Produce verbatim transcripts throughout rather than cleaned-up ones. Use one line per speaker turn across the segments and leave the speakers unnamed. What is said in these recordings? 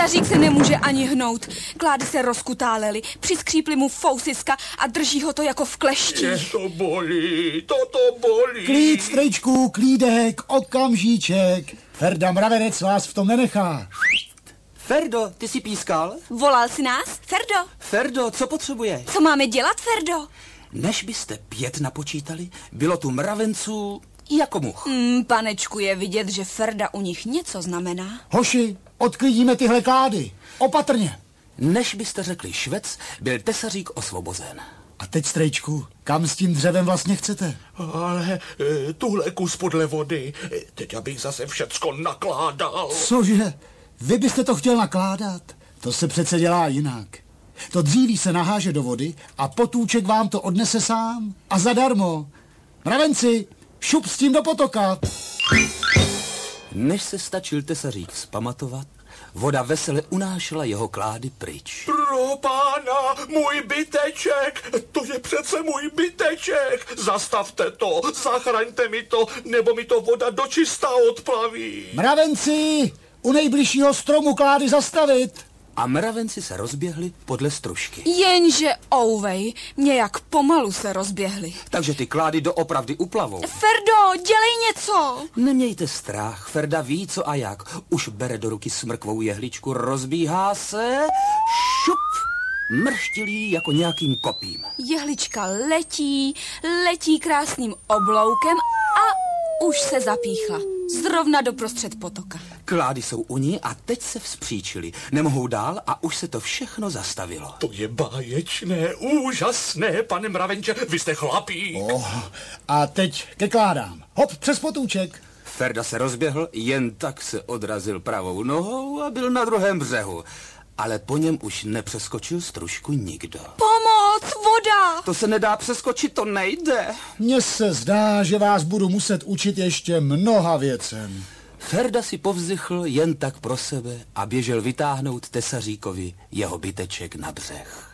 Tesařík se nemůže ani hnout. Klády se rozkutálely, přiskřípli mu fousiska a drží ho to jako v klešti.
Je to bolí, to to bolí.
Klid, strejčku, klídek, okamžíček. Ferda Mravenec vás v tom nenechá.
Ferdo, ty jsi pískal?
Volal jsi nás, Ferdo?
Ferdo, co potřebuje?
Co máme dělat, Ferdo?
Než byste pět napočítali, bylo tu mravenců jako much.
Mm, panečku, je vidět, že Ferda u nich něco znamená.
Hoši, odklidíme tyhle klády. Opatrně.
Než byste řekli švec, byl tesařík osvobozen.
A teď, strejčku, kam s tím dřevem vlastně chcete?
Ale e, tuhle kus podle vody, e, teď abych zase všecko nakládal.
Cože? Vy byste to chtěl nakládat? To se přece dělá jinak. To dříví se naháže do vody a potůček vám to odnese sám. A zadarmo. Mravenci, šup s tím do potoka.
Než se stačil tesařík vzpamatovat, voda vesele unášela jeho klády pryč.
Pro pána, můj byteček, to je přece můj byteček. Zastavte to, zachraňte mi to, nebo mi to voda dočista odplaví.
Mravenci, u nejbližšího stromu klády zastavit.
A mravenci se rozběhli podle stružky.
Jenže ouvej, nějak pomalu se rozběhli.
Takže ty klády doopravdy uplavou.
Ferdo, dělej něco!
Nemějte strach, Ferda ví co a jak. Už bere do ruky smrkovou jehličku, rozbíhá se, šup, mrštilí jako nějakým kopím.
Jehlička letí, letí krásným obloukem a už se zapíchla. Zrovna doprostřed potoka.
Klády jsou u ní a teď se vzpříčili. Nemohou dál a už se to všechno zastavilo.
To je báječné, úžasné, pane mravenče, vy jste chlapí.
Oh, a teď ke kládám. Hop, přes potůček.
Ferda se rozběhl, jen tak se odrazil pravou nohou a byl na druhém břehu. Ale po něm už nepřeskočil stružku nikdo.
Pomoc, voda!
To se nedá přeskočit, to nejde.
Mně se zdá, že vás budu muset učit ještě mnoha věcem.
Ferda si povzdychl jen tak pro sebe a běžel vytáhnout tesaříkovi jeho byteček na břeh.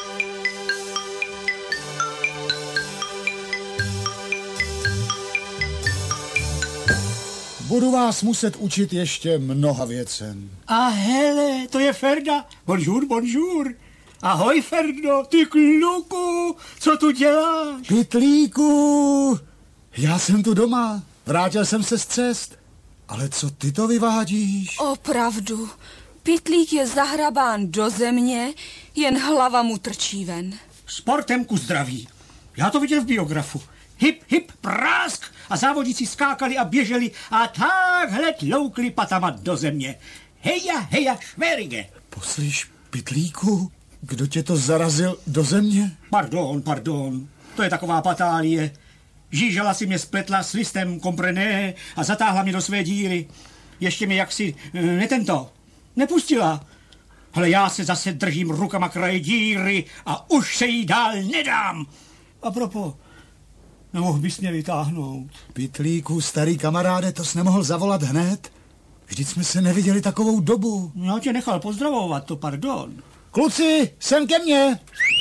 Budu vás muset učit ještě mnoha věcem.
A hele, to je Ferda. Bonjour, bonjour. Ahoj, Ferdo, ty kluku, co tu děláš?
Pytlíku, já jsem tu doma, vrátil jsem se z cest. Ale co ty to vyvádíš?
Opravdu, Pytlík je zahrabán do země, jen hlava mu trčí ven.
Sportem ku zdraví. Já to viděl v biografu. Hip, hip, prásk a závodníci skákali a běželi a takhle tloukli patama do země. Heja, heja, šverige.
Poslíš, Pytlíku, kdo tě to zarazil do země?
Pardon, pardon, to je taková patálie. Žížala si mě spletla s listem komprené a zatáhla mě do své díry. Ještě mě jaksi, ne tento, nepustila. Ale já se zase držím rukama kraje díry a už se jí dál nedám. A propos, nemohl bys mě vytáhnout.
Pytlíku, starý kamaráde, to jsi nemohl zavolat hned? Vždyť jsme se neviděli takovou dobu.
Já tě nechal pozdravovat, to pardon.
Kluci, sem ke mně.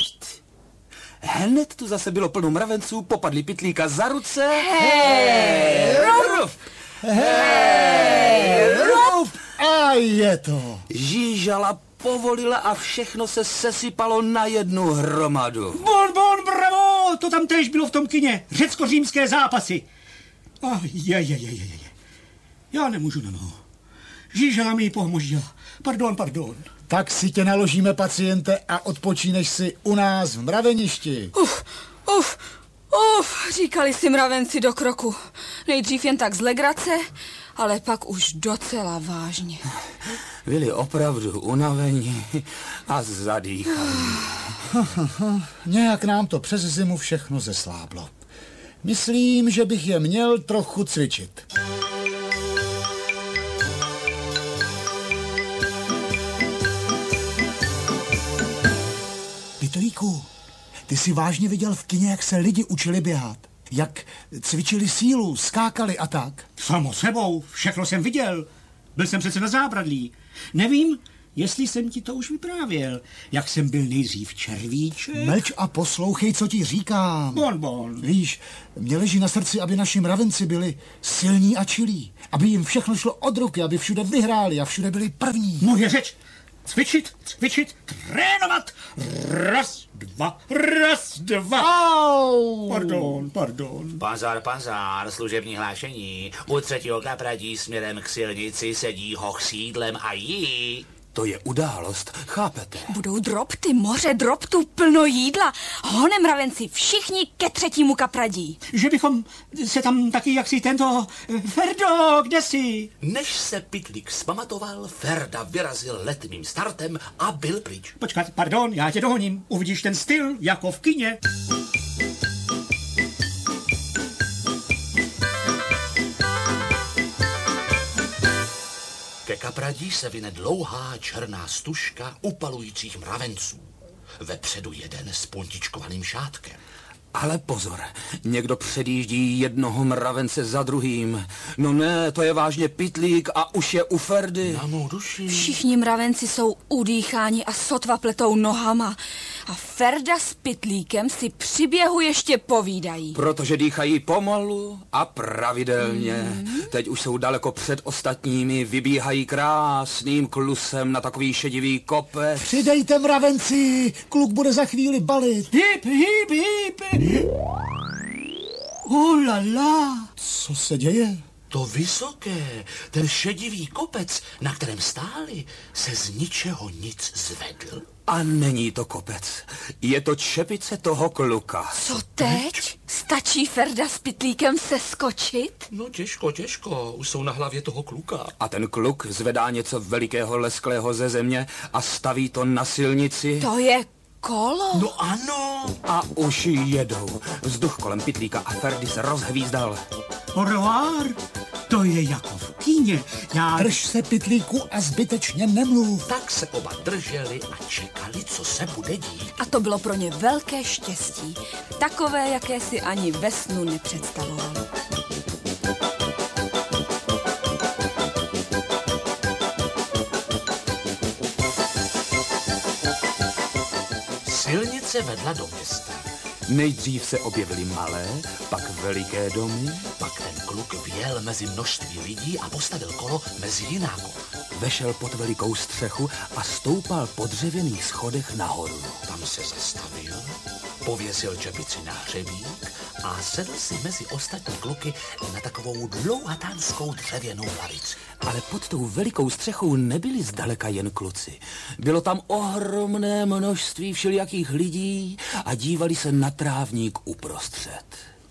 Hned tu zase bylo plno mravenců, popadli Pytlíka za ruce.
Hej,
ruf!
Hej, ruf! A je to.
Žížala povolila a všechno se sesypalo na jednu hromadu.
Bon, bon, bravo, to tam též bylo v tom kině. Řecko-římské zápasy. Ah, je, je, je, je, je. Já nemůžu na nohu. Žížala mi ji pohmožila. Pardon, pardon.
Tak si tě naložíme, paciente, a odpočíneš si u nás v mraveništi.
Uf, uf, uf, říkali si mravenci do kroku. Nejdřív jen tak z legrace, ale pak už docela vážně.
Byli opravdu unavení a zadýchaní.
Nějak nám to přes zimu všechno zesláblo. Myslím, že bych je měl trochu cvičit. Pytlíku, ty jsi vážně viděl v kině, jak se lidi učili běhat? Jak cvičili sílu, skákali a tak?
Samo sebou, všechno jsem viděl. Byl jsem přece na zábradlí. Nevím, jestli jsem ti to už vyprávěl, jak jsem byl nejdřív červíček.
Mlč a poslouchej, co ti říkám.
Bon, bon.
Víš, mě leží na srdci, aby naši mravenci byli silní a čilí. Aby jim všechno šlo od ruky, aby všude vyhráli a všude byli první.
Moje řeč, Cvičit, cvičit, trénovat. Raz, dva, raz, dva.
Au!
Pardon, pardon.
Pozor, pozor, služební hlášení. U třetího kapradí směrem k silnici sedí hoch sídlem a jí.
To je událost, chápete?
Budou dropty, moře droptů, plno jídla. Honem, mravenci, všichni ke třetímu kapradí.
Že bychom se tam taky jaksi tento... Ferdo, kde jsi?
Než se Pytlík zpamatoval, Ferda vyrazil letným startem a byl pryč.
Počkat, pardon, já tě dohoním. Uvidíš ten styl, jako v kině.
Ke kapradí se vyne dlouhá černá stužka upalujících mravenců. Vepředu jeden s puntičkovaným šátkem.
Ale pozor, někdo předjíždí jednoho mravence za druhým. No ne, to je vážně Pytlík a už je u Ferdy.
Na mou duši.
Všichni mravenci jsou udýcháni a sotva pletou nohama. A Ferda s Pytlíkem si při běhu ještě povídají.
Protože dýchají pomalu a pravidelně. Mm. Teď už jsou daleko před ostatními, vybíhají krásným klusem na takový šedivý kopec.
Přidejte, mravenci, kluk bude za chvíli balit.
Hip, hip, hip. Oh la la.
Co se děje?
To vysoké, ten šedivý kopec, na kterém stáli, se z ničeho nic zvedl.
A není to kopec, je to čepice toho kluka.
Co teď? Stačí Ferda s Pytlíkem seskočit?
No těžko, těžko, už jsou na hlavě toho kluka.
A ten kluk zvedá něco velikého lesklého ze země a staví to na silnici.
To je kolo?
No ano.
A už jedou. Vzduch kolem Pytlíka a Ferdy se rozhvízdal.
Au revoir. To je jako v kíně. Já...
Drž se, Pytlíku, a zbytečně nemluv.
Tak se oba drželi a čekali, co se bude dít.
A to bylo pro ně velké štěstí. Takové, jaké si ani ve snu nepředstavovali.
Silnice vedla do města.
Nejdřív se objevily malé, pak veliké domy.
Pak ten kluk vjel mezi množství lidí a postavil kolo mezi jináko.
Vešel pod velikou střechu a stoupal po dřevěných schodech nahoru.
Tam se zastavil, pověsil čepici na hřebík a sedl si mezi ostatní kluky na takovou dlouhatánskou dřevěnou lavici.
Ale pod tou velikou střechou nebyli zdaleka jen kluci. Bylo tam ohromné množství všelijakých lidí a dívali se na trávník uprostřed.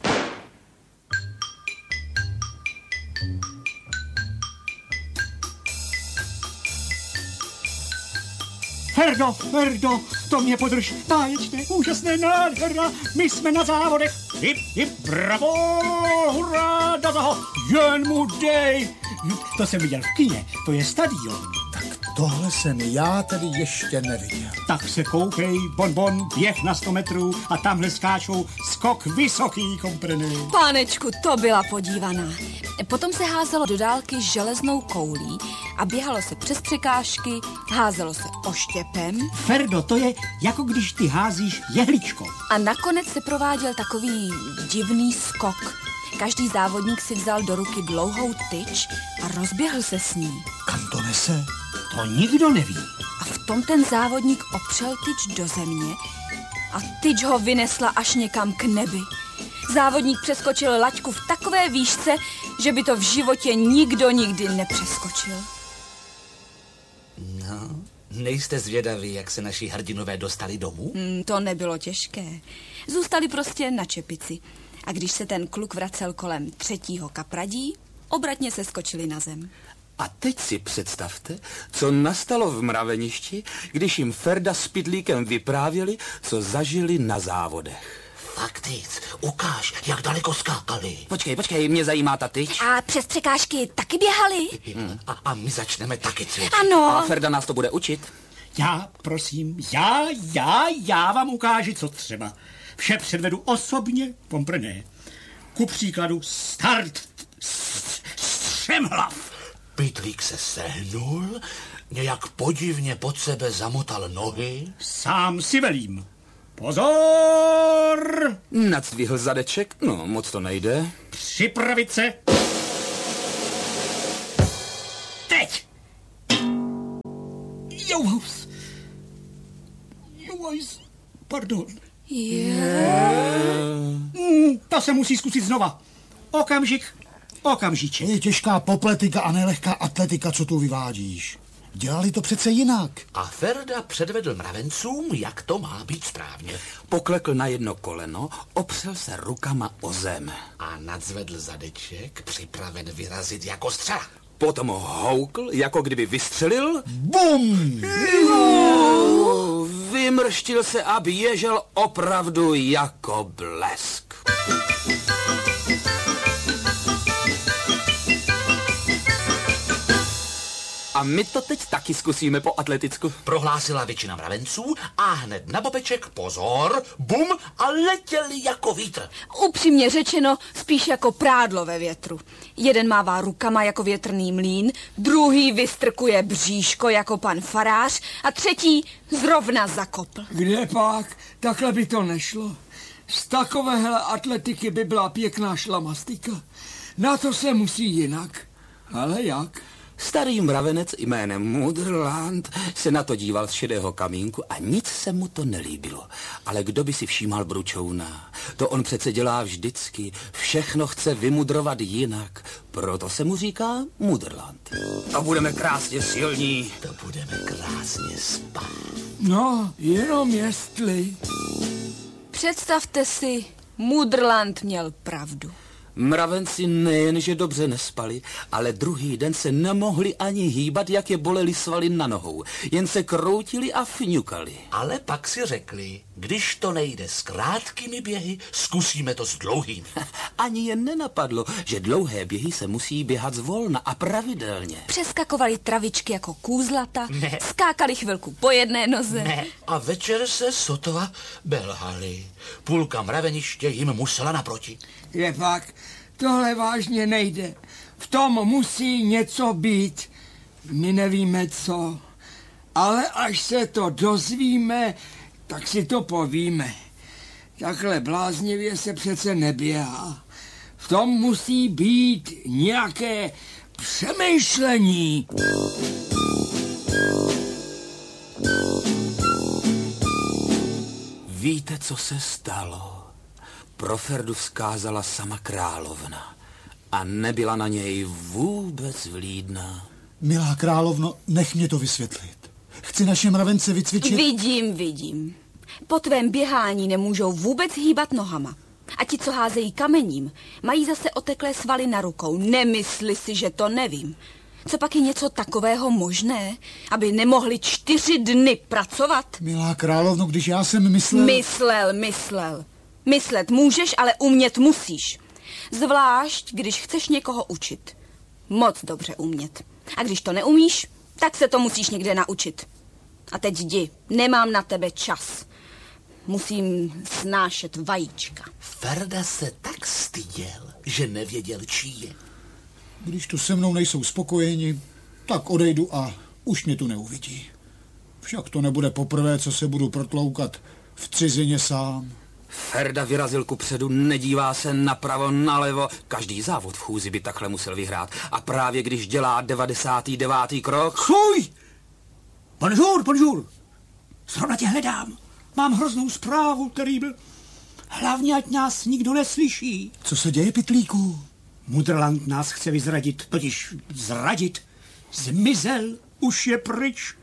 Ferdo, Ferdo, to mě podrž. Báječné, úžasné, nádhera. My jsme na závodech. Hip, hip, bravo, hurá, do toho. Jen mu dej. To jsem viděl v kině, to je stadion.
Tohle jsem já tedy ještě neviděl.
Tak se koukej, bonbon, běh na sto metrů a tamhle skáčou skok vysoký, komprené.
Pánečku, to byla podívaná. Potom se házelo do dálky železnou koulí a běhalo se přes překážky, házelo se oštěpem.
Ferdo, to je jako když ty házíš jehličkou.
A nakonec se prováděl takový divný skok. Každý závodník si vzal do ruky dlouhou tyč a rozběhl se s ní.
Kam to nese?
To nikdo neví.
A v tom ten závodník opřel tyč do země a tyč ho vynesla až někam k nebi. Závodník přeskočil laťku v takové výšce, že by to v životě nikdo nikdy nepřeskočil.
No, nejste zvědaví, jak se naši hrdinové dostali domů?
Hmm, to nebylo těžké. Zůstali prostě na čepici. A když se ten kluk vracel kolem třetího kapradí, obratně se skočili na zem.
A teď si představte, co nastalo v mraveništi, když jim Ferda s Pytlíkem vyprávěli, co zažili na závodech.
Fakt nic, ukáž, jak daleko skákali.
Počkej, počkej, mě zajímá ta tyč.
A přes překážky taky běhali?
A, a my začneme taky cvičit.
Ano.
A Ferda nás to bude učit.
Já, prosím, já, já, já vám ukážu, co třeba. Vše předvedu osobně, komprené. Ku příkladu start střemhlav.
Pytlík se sehnul, nějak podivně pod sebe zamotal nohy.
Sám si velím. Pozor!
Nacvihl zadeček, no moc to nejde.
Připravit se. Teď! Jouhous. Jouhous. Pardon. Mm, to se musí zkusit znova. Okamžik. Okamžiček.
To je těžká popletika a nelehká atletika, co tu vyvádíš. Dělali to přece jinak.
A Ferda předvedl mravencům, jak to má být správně.
Poklekl na jedno koleno, opřel se rukama o zem.
A nadzvedl zadeček, připraven vyrazit jako střela.
Potom houkl, jako kdyby vystřelil.
Bum!
Vymrštil se a běžel opravdu jako blesk. A my to teď taky zkusíme po atleticku.
Prohlásila většina mravenců a hned na bobeček pozor, bum, a letěli jako vítr.
Upřímně řečeno, spíš jako prádlo ve větru. Jeden mává rukama jako větrný mlýn, druhý vystrkuje bříško jako pan farář a třetí zrovna zakopl.
Kde pak? Takhle by to nešlo. Z takovéhle atletiky by byla pěkná šlamastika. Na to se musí jinak. Ale jak?
Starý mravenec jménem Mudrland se na to díval z šedého kamínku a nic se mu to nelíbilo. Ale kdo by si všímal bručouna? To on přece dělá vždycky. Všechno chce vymudrovat jinak. Proto se mu říká Mudrland. To budeme krásně silní.
To budeme krásně spát.
No, jenom jestli...
Představte si, Mudrland měl pravdu.
Mravenci nejenže dobře nespali, ale druhý den se nemohli ani hýbat, jak je bolely svaly na nohou. Jen se kroutili a fňukali.
Ale pak si řekli, když to nejde s krátkými běhy, zkusíme to s dlouhými.
Ani jen nenapadlo, že dlouhé běhy se musí běhat zvolna a pravidelně.
Přeskakovali travičky jako kůzlata,
Ne.
skákali chvilku po jedné noze.
Ne. A večer se sotva belhali. Půlka mraveniště jim musela naproti.
Je pak, tohle vážně nejde. V tom musí něco být. My nevíme co. Ale až se to dozvíme, tak si to povíme. Takhle bláznivě se přece neběhá. V tom musí být nějaké přemýšlení.
Víte, co se stalo? Pro Ferdu vzkázala sama královna a nebyla na něj vůbec vlídná.
Milá královno, nech mě to vysvětlit. Chci naše mravence vycvičit...
Vidím, vidím. Po tvém běhání nemůžou vůbec hýbat nohama. A ti, co házejí kamením, mají zase oteklé svaly na rukou. Nemysli si, že to nevím. Co pak je něco takového možné, aby nemohli čtyři dny pracovat?
Milá královno, když já jsem myslel...
Myslel, myslel. Myslet můžeš, ale umět musíš. Zvlášť, když chceš někoho učit. Moc dobře umět. A když to neumíš, tak se to musíš někde naučit. A teď jdi, nemám na tebe čas. Musím snášet vajíčka.
Ferda se tak styděl, že nevěděl, čí je.
Když tu se mnou nejsou spokojeni, tak odejdu a už mě tu neuvidí. Však to nebude poprvé, co se budu protloukat v cizině sám.
Ferda vyrazil kupředu, nedívá se napravo, nalevo. Každý závod v chůzi by takhle musel vyhrát. A právě když dělá devadesátý devátý krok...
Chuj! Bonjour, bonjour. Zrovna tě hledám. Mám hroznou zprávu, který byl... Hlavně, ať nás nikdo neslyší.
Co se děje, pytlíku?
Mudrland nás chce vyzradit, totiž zradit. Zmizel, už je pryč.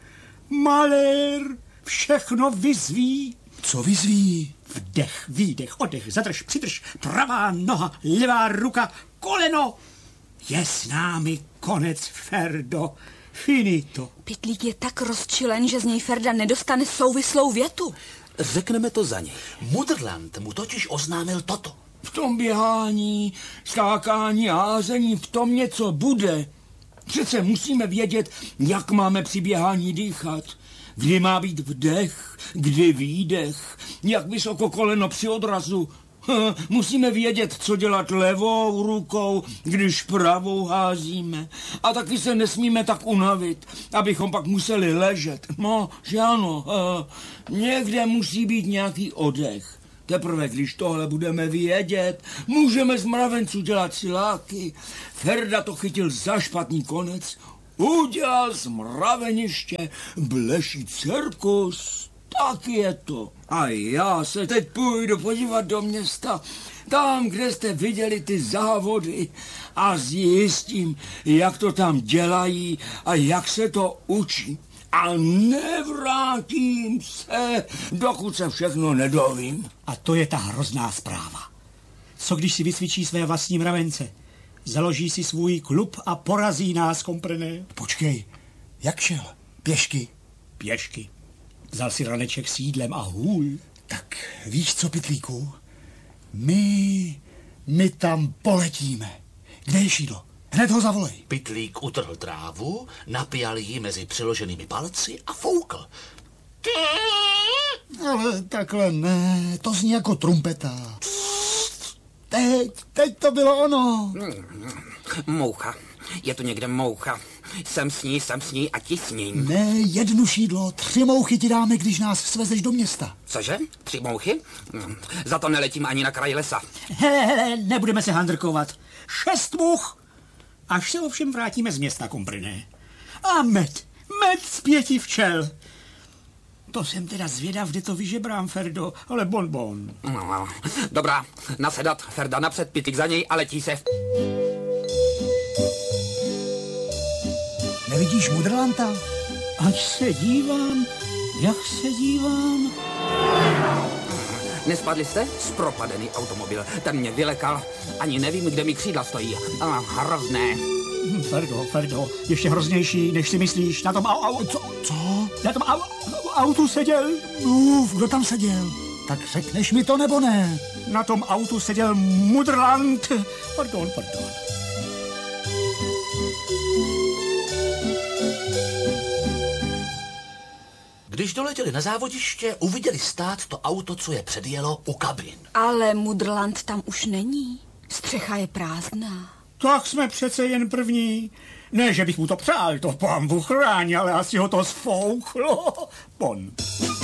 Malér všechno vyzví.
Co vyzví?
Vdech, výdech, oddech, zadrž, přidrž, pravá noha, levá ruka, koleno. Je s námi konec, Ferdo. Finito.
Pytlík je tak rozčilen, že z něj Ferda nedostane souvislou větu.
Řekneme to za něj.
Mudrland mu totiž oznámil toto.
V tom běhání, skákání a házení, v tom něco bude. Přece musíme vědět, jak máme při běhání dýchat. Kdy má být vdech, kdy výdech, jak vysoko koleno při odrazu. Musíme vědět, co dělat levou rukou, když pravou házíme. A taky se nesmíme tak unavit, abychom pak museli ležet. No, že ano, někde musí být nějaký oddech. Teprve, když tohle budeme vědět, můžeme z mravenců dělat siláky. Ferda to chytil za špatný konec, udělal z mraveniště bleší cirkus. Tak je to. A já se teď půjdu podívat do města, tam, kde jste viděli ty závody a zjistím, jak to tam dělají a jak se to učí. A nevrátím se, dokud se všechno nedovím.
A to je ta hrozná zpráva. Co když si vycvičí své vlastní mravence? Založí si svůj klub a porazí nás, komprené.
Počkej, jak šel? Pěšky?
Pěšky. Vzal si raneček s jídlem a hůl.
Tak víš co, Pytlíku? My, my tam poletíme. Kde je šídlo? Hned ho zavolej.
Pytlík utrhl trávu, napijal ji mezi přiloženými palci a foukl.
Ale takhle ne, to zní jako trumpeta. Teď, teď to bylo ono.
Moucha. Je tu někde moucha. Jsem s ní, jsem s ní a ti s ní.
Ne, jednu šídlo, tři mouchy ti dáme, když nás svezeš do města.
Cože? Tři mouchy? Za to neletím ani na kraj lesa.
Hele, hele, nebudeme se handrkovat. Šest much. Až se ovšem vrátíme z města, komprené. A med, med z pěti včel. To jsem teda zvědav, kde to vyžebrám, Ferdo, ale bonbon.
No, dobrá, nasedat, Ferda napřed, Pytlík za něj a letí se.
Nevidíš Mudrlanta?
Ať se dívám, jak se dívám.
Nespadli jste? Zpropadený automobil. Ten mě vylekal. Ani nevím, kde mi křídla stojí. A hrozné.
Hm, Ferdo, Ferdo, ještě hroznější, než si myslíš. Na tom au, au, co?
Co?
Na tom au, autu seděl.
Mluv, kdo tam seděl? Tak řekneš mi to nebo ne?
Na tom autu seděl Mudrland. Pardon, pardon.
Když doletěli na závodiště, uviděli stát to auto, co je předjelo, u kabin.
Ale Mudrland tam už není. Střecha je prázdná.
Tak jsme přece jen první. Ne, že bych mu to přál, to pán Bůh chrání, ale asi ho to sfouklo. Bon.